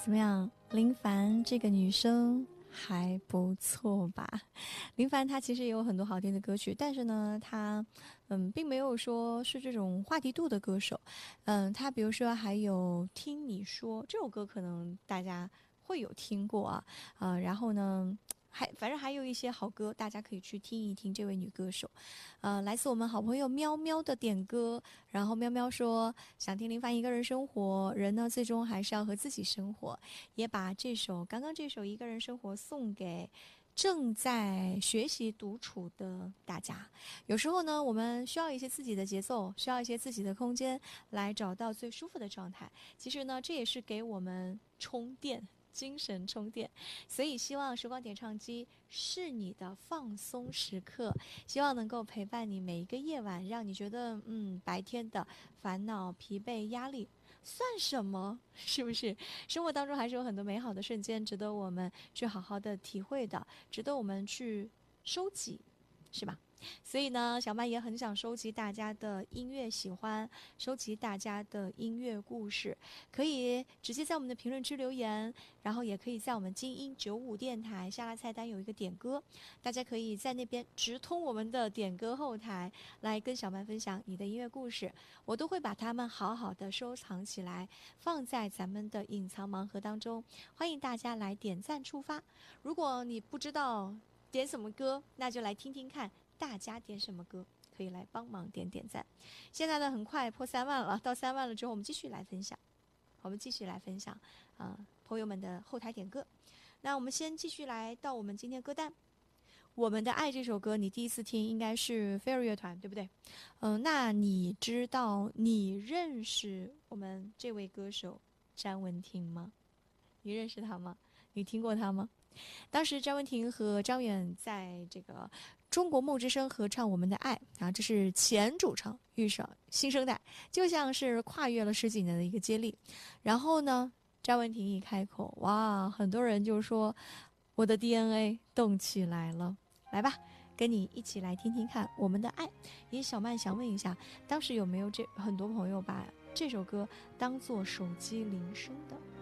怎么样？林凡这个女生还不错吧？林凡她其实也有很多好听的歌曲，但是呢，她并没有说是这种话题度的歌手。她比如说还有听你说这首歌，可能大家会有听过啊。然后呢，反正还有一些好歌，大家可以去听一听这位女歌手。来自我们好朋友喵喵的点歌，然后喵喵说想听林凡一个人生活，人呢最终还是要和自己生活，也把刚刚这首一个人生活送给正在学习独处的大家。有时候呢，我们需要一些自己的节奏，需要一些自己的空间，来找到最舒服的状态。其实呢，这也是给我们充电。精神充电，所以希望时光点唱机是你的放松时刻，希望能够陪伴你每一个夜晚，让你觉得白天的烦恼、疲惫、压力算什么？是不是？生活当中还是有很多美好的瞬间，值得我们去好好的体会的，值得我们去收集，是吧？所以呢，小麦也很想收集大家的音乐喜欢，收集大家的音乐故事，可以直接在我们的评论区留言，然后也可以在我们精英95电台下拉菜单有一个点歌，大家可以在那边直通我们的点歌后台，来跟小麦分享你的音乐故事，我都会把它们好好的收藏起来，放在咱们的隐藏盲盒当中，欢迎大家来点赞触发。如果你不知道点什么歌，那就来听听看大家点什么歌，可以来帮忙点点赞。现在呢，很快破3万了，到3万了之后，我们继续来分享。朋友们的后台点歌。那我们先继续来到我们今天歌单。我们的爱这首歌，你第一次听应该是飞儿乐团，对不对？那你认识我们这位歌手詹雯婷吗？你认识他吗？你听过他吗？当时詹雯婷和张远在这个中国梦之声合唱《我们的爱》啊，这是前主唱遇上新生代，就像是跨越了10几年的一个接力。然后呢，詹雯婷一开口，哇，很多人就说我的 DNA 动起来了。来吧，跟你一起来听听看《我们的爱》。也小曼想问一下，当时有没有很多朋友把这首歌当做手机铃声的？